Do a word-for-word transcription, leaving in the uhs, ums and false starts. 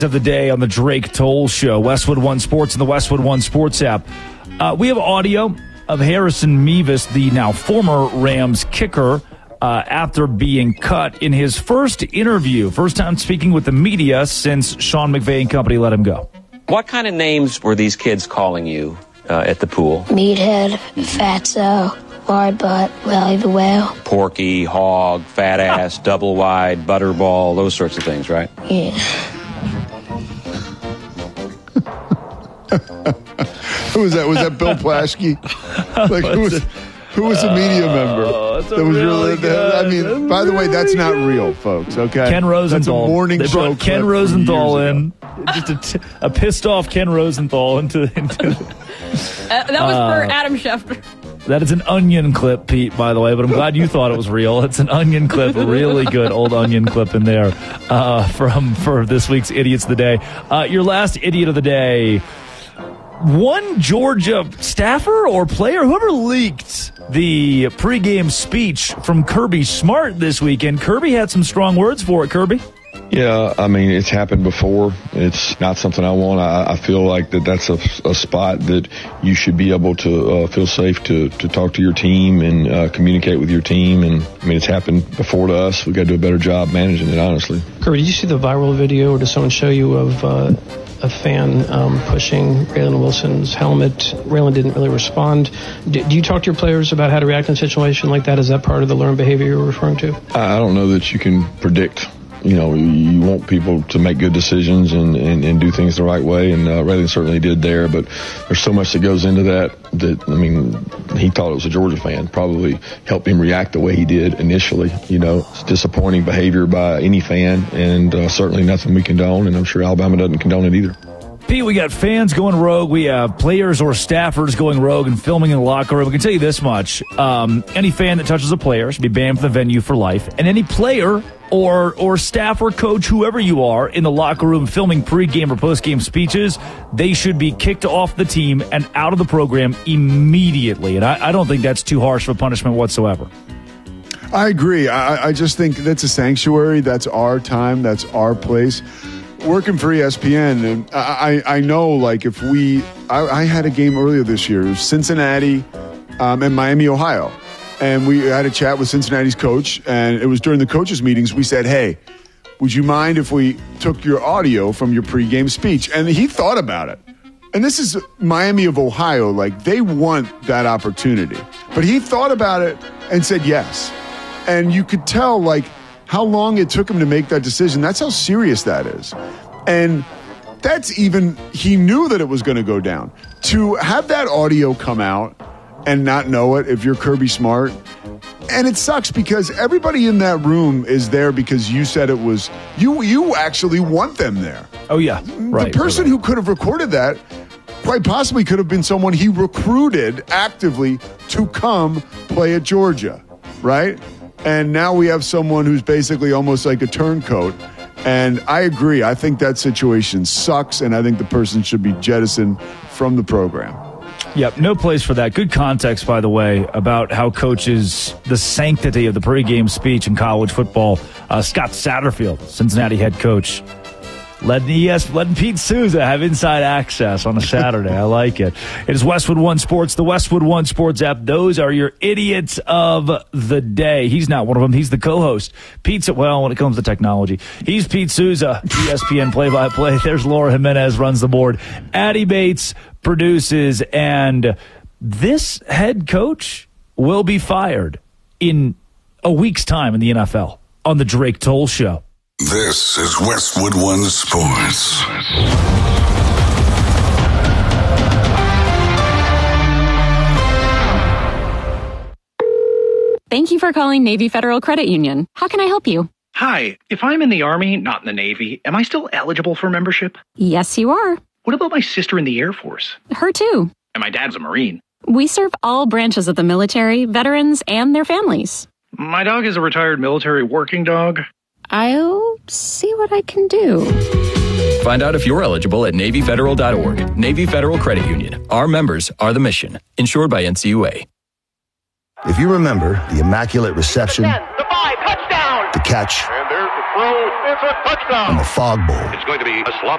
Of the day on the Drake Toll Show, Westwood One Sports and the Westwood One Sports app. Uh, we have audio of Harrison Mevis, the now former Rams kicker, uh, after being cut in his first interview. First time speaking with the media since Sean McVay and company let him go. What kind of names were these kids calling you uh, at the pool? Meathead, Fatso, Wide Butt, Wally the Whale. Porky, Hog, Fat Ass, Double Wide, Butterball, those sorts of things, right? Yeah. Who was that? Was that Bill Plaschke? Like who was who was a media member? Oh, that was really good. I mean, that's by the way, that's not real, folks. Okay, Ken Rosenthal. That's a morning they show. Brought Ken Rosenthal in, just a, t- a pissed off Ken Rosenthal into. into uh, that was uh, for Adam Schefter. That is an Onion clip, Pete, by the way, but I'm glad you thought it was real. It's an Onion clip, a really good old Onion clip in there uh, from for this week's Idiots of the Day. Uh, your last Idiot of the Day. One Georgia staffer or player, whoever leaked the pregame speech from Kirby Smart this weekend. Kirby had some strong words for it, Kirby. Yeah, I mean, it's happened before. It's not something I want. I, I feel like that that's a, a spot that you should be able to uh, feel safe to, to talk to your team and uh, communicate with your team. And, I mean, it's happened before to us. We've got to do a better job managing it, honestly. Kirby, did you see the viral video, or did someone show you of uh, a fan um, pushing Raylan Wilson's helmet? Raylan didn't really respond. Do, do you talk to your players about how to react in a situation like that? Is that part of the learned behavior you're referring to? I, I don't know that you can predict. You know, you want people to make good decisions and, and, and do things the right way, and uh, Raylan certainly did there, but there's so much that goes into that that, I mean, he thought it was a Georgia fan, probably helped him react the way he did initially. You know, it's disappointing behavior by any fan, and uh, certainly nothing we condone, and I'm sure Alabama doesn't condone it either. Pete, we got fans going rogue. We have players or staffers going rogue and filming in the locker room. We can tell you this much. Um, any fan that touches a player should be banned from the venue for life. And any player or or staff or coach, whoever you are, in the locker room filming pregame or postgame speeches, they should be kicked off the team and out of the program immediately. And I, I don't think that's too harsh of a punishment whatsoever. I agree. I, I just think that's a sanctuary. That's our time. That's our place. Working for E S P N, and I, I know, like, if we, I, I had a game earlier this year, it was Cincinnati um, and Miami, Ohio, and we had a chat with Cincinnati's coach, and it was during the coaches' meetings, we said, hey, would you mind if we took your audio from your pregame speech? And he thought about it. And this is Miami of Ohio, like, they want that opportunity. But he thought about it and said yes. And you could tell, like, how long it took him to make that decision. That's how serious that is. And that's even, he knew that it was going to go down. To have that audio come out and not know it, if you're Kirby Smart, and it sucks because everybody in that room is there because you said it was, you you actually want them there. Oh, yeah. Right. The person right. who could have recorded that quite possibly could have been someone he recruited actively to come play at Georgia, right? And now we have someone who's basically almost like a turncoat. And I agree. I think that situation sucks, and I think the person should be jettisoned from the program. Yep, no place for that. Good context, by the way, about how coaches, the sanctity of the pregame speech in college football. Uh, Scott Satterfield, Cincinnati head coach, letting E S, letting Pete Souza have inside access on a Saturday. I like it. It is Westwood One Sports, the Westwood One Sports app. Those are your idiots of the day. He's not one of them. He's the co-host. Pete's, well, when it comes to technology, he's Pete Souza, E S P N play-by-play. There's Laura Jimenez, runs the board. Addie Bates produces, and this head coach will be fired in a week's time in the N F L on the Drake Toll Show. This is Westwood One Sports. Thank you for calling Navy Federal Credit Union. How can I help you? Hi, if I'm in the Army, not in the Navy, am I still eligible for membership? Yes, you are. What about my sister in the Air Force? Her too. And my dad's a Marine. We serve all branches of the military, veterans, and their families. My dog is a retired military working dog. I'll see what I can do. Find out if you're eligible at Navy Federal dot org. Navy Federal Credit Union. Our members are the mission. Insured by N C U A. If you remember the immaculate reception, the five, touchdown, the catch, and there's the throw, touchdown. And the Fog Bowl. It's going to be a sloppy